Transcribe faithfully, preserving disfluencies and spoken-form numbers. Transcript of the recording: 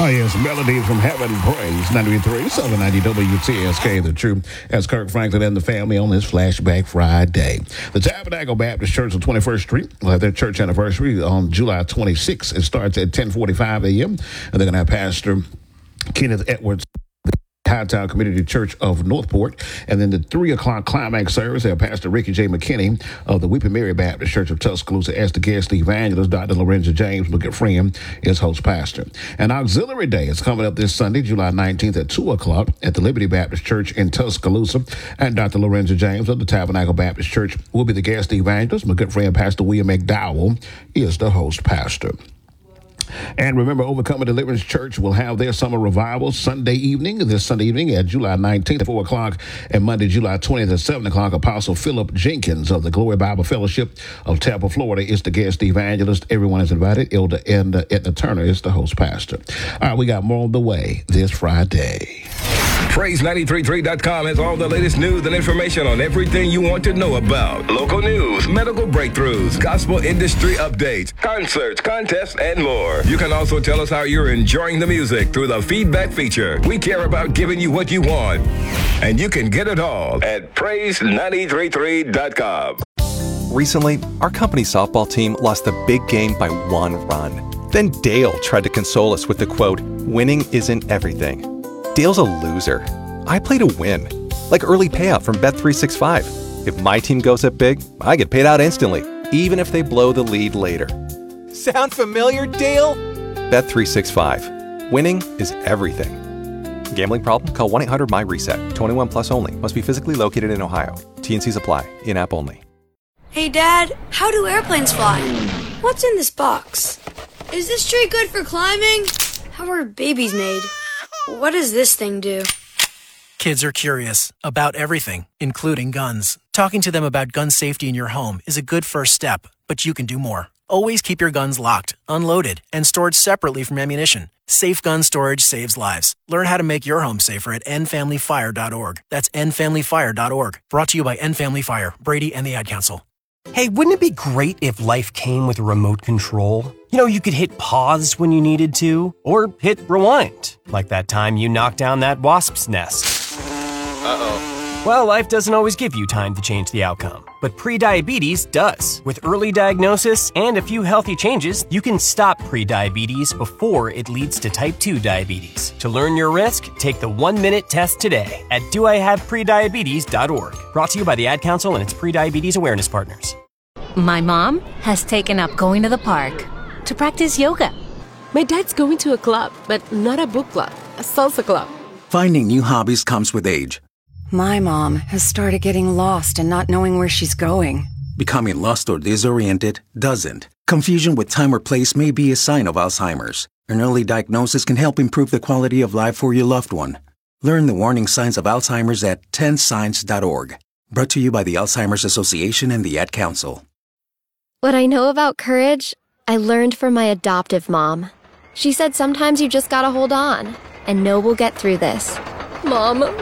Oh, yes, Melody from Heaven Praise, ninety-three point three, seven ninety W T S K, the truth. As Kirk Franklin and the family on this Flashback Friday. The Tabernacle Baptist Church on twenty-first Street will have their church anniversary on July twenty-sixth. It starts at ten forty-five a.m. And they're going to have Pastor Kenneth Edwards, Hightown Community Church of Northport. And then the three o'clock climax service, they have Pastor Ricky J. McKinney of the Weeping Mary Baptist Church of Tuscaloosa as the guest evangelist. Doctor Lorenzo James McFriend is host pastor. And Auxiliary Day is coming up this Sunday, July nineteenth at two o'clock at the Liberty Baptist Church in Tuscaloosa. And Doctor Lorenzo James of the Tabernacle Baptist Church will be the guest evangelist. My good friend, Pastor William McDowell, is the host pastor. And remember, Overcoming Deliverance Church will have their summer revival Sunday evening, this Sunday evening at July nineteenth at four o'clock, and Monday, July twentieth at seven o'clock. Apostle Philip Jenkins of the Glory Bible Fellowship of Tampa, Florida is the guest evangelist. Everyone is invited. Elder and uh, Edna Turner is the host pastor. All right, we got more on the way this Friday. Praise nine three three dot com has all the latest news and information on everything you want to know about. Local news, medical breakthroughs, gospel industry updates, concerts, contests, and more. You can also tell us how you're enjoying the music through the feedback feature. We care about giving you what you want, and you can get it all at praise nine three three dot com. Recently, our company softball team lost the big game by one run. Then Dale tried to console us with the quote, "Winning isn't everything." Dale's a loser. I play to win. Like early payout from Bet three sixty-five. If my team goes up big, I get paid out instantly, even if they blow the lead later. Sound familiar, Dale? Bet three sixty-five. Winning is everything. Gambling problem? Call one eight hundred M Y reset. twenty-one plus only. Must be physically located in Ohio. T N Cs apply. In-app only. Hey, Dad, how do airplanes fly? What's in this box? Is this tree good for climbing? How are babies made? What does this thing do? Kids are curious about everything, including guns. Talking to them about gun safety in your home is a good first step, but you can do more. Always keep your guns locked, unloaded, and stored separately from ammunition. Safe gun storage saves lives. Learn how to make your home safer at end family fire dot org. That's end family fire dot org. Brought to you by End Family Fire, Brady, and the Ad Council. Hey, wouldn't it be great if life came with a remote control? You know, you could hit pause when you needed to, or hit rewind, like that time you knocked down that wasp's nest. Uh-oh. Well, life doesn't always give you time to change the outcome, but prediabetes does. With early diagnosis and a few healthy changes, you can stop prediabetes before it leads to type two diabetes. To learn your risk, take the one-minute test today at do I have prediabetes dot org. Brought to you by the Ad Council and its prediabetes awareness partners. My mom has taken up going to the park to practice yoga. My dad's going to a club, but not a book club, a salsa club. Finding new hobbies comes with age. My mom has started getting lost and not knowing where she's going. Becoming lost or disoriented doesn't. Confusion with time or place may be a sign of Alzheimer's. An early diagnosis can help improve the quality of life for your loved one. Learn the warning signs of Alzheimer's at ten signs dot org. Brought to you by the Alzheimer's Association and the Ad Council. What I know about courage, I learned from my adoptive mom. She said sometimes you just gotta hold on and know we'll get through this. Mom,